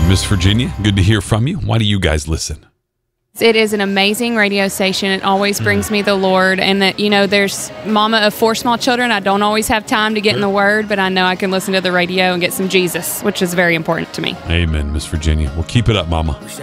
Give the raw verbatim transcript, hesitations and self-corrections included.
Miss Virginia, good to hear from you. Why do you guys listen? It is an amazing radio station. It always brings mm. me the Lord. And that, you know, there's mama of four small children. I don't always have time to get in the Word, but I know I can listen to the radio and get some Jesus, which is very important to me. Amen, Miss Virginia. Well, keep it up, Mama.